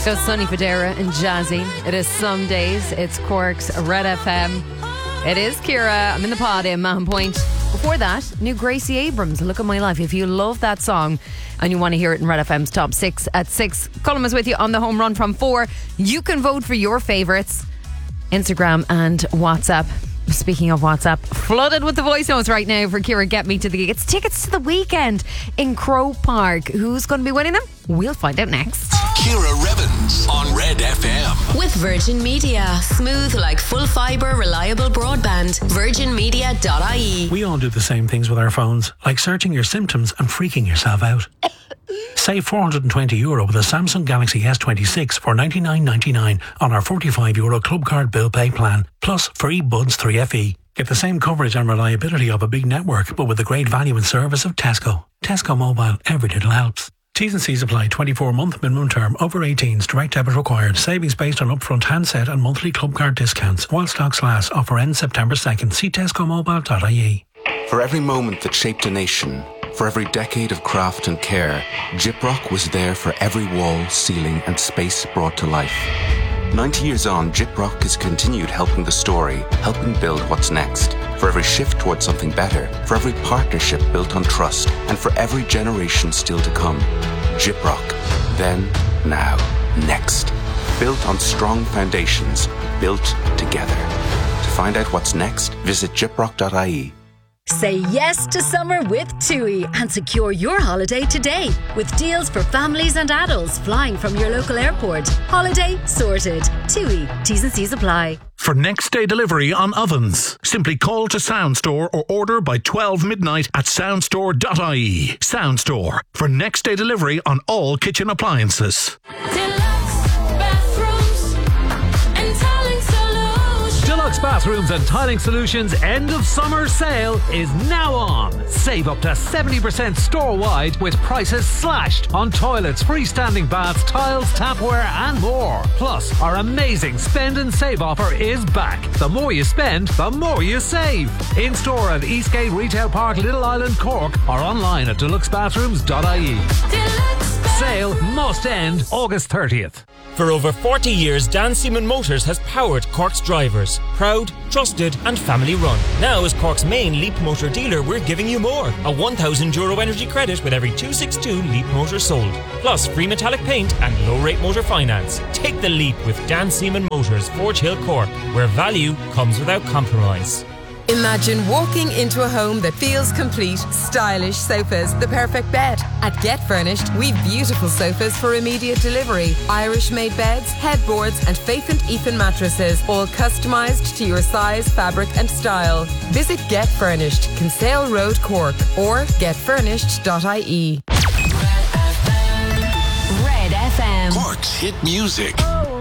So Sonny Fodera and Jazzy. It is some days. It's Cork's Red FM. It is Ciara. I'm in the pod in Mahon Point. Before that, new Gracie Abrams, Look at My Life. If you love that song and you want to hear it in Red FM's Top 6 at 6, Colm is with you on the home run from 4. You can vote for your favourites. Instagram and WhatsApp. Speaking of WhatsApp, flooded with the voice notes right now for Ciara Get Me to the Gig. It's tickets to the weekend in Croke Park. Who's going to be winning them? We'll find out next. Ciara Revens on Red FM. With Virgin Media. Smooth like full fibre, reliable broadband. virginmedia.ie. We all do the same things with our phones, like searching your symptoms and freaking yourself out. Save €420 with a Samsung Galaxy S26 for $99.99 on our €45 Club Card Bill Pay plan, plus free Buds 3FE. Get the same coverage and reliability of a big network, but with the great value and service of Tesco. Tesco Mobile, every little helps. T's and C's apply. 24-month minimum term. Over 18s. Direct debit required. Savings based on upfront handset and monthly club card discounts. While stocks last. Offer ends September 2nd. See tescomobile.ie. For every moment that shaped a nation, for every decade of craft and care, Gyprock was there for every wall, ceiling and space brought to life. 90 years on, Gyprock has continued helping the story, helping build what's next. For every shift towards something better, for every partnership built on trust, and for every generation still to come. Gyprock. Then, now, next. Built on strong foundations, built together. To find out what's next, visit gyprock.ie. Say yes to summer with TUI and secure your holiday today with deals for families and adults flying from your local airport. Holiday sorted. TUI. T's and C's apply. For next day delivery on ovens, simply call to Soundstore or order by 12 midnight at soundstore.ie. Soundstore, for next day delivery on all kitchen appliances. Deluxe Bathrooms and Tiling Solutions end of summer sale is now on. Save up to 70% store-wide with prices slashed on toilets, freestanding baths, tiles, tapware and more. Plus, our amazing spend and save offer is back. The more you spend, the more you save. In store at Eastgate Retail Park, Little Island, Cork, or online at deluxebathrooms.ie. Sale must end August 30th. For over 40 years, Dan Seaman Motors has powered Cork's drivers. Proud, trusted and family run. Now as Cork's main Leap Motor dealer, we're giving you more. A €1,000 energy credit with every 262 Leap Motor sold. Plus free metallic paint and low rate motor finance. Take the leap with Dan Seaman Motors, Forge Hill, Cork, where value comes without compromise. Imagine walking into a home that feels complete. Stylish sofas, the perfect bed. At Get Furnished, we've beautiful sofas for immediate delivery. Irish-made beds, headboards and Faith and Ethan mattresses, all customised to your size, fabric and style. Visit Get Furnished, Kinsale Road, Cork, or getfurnished.ie. Red FM. Cork's hit music. Oh,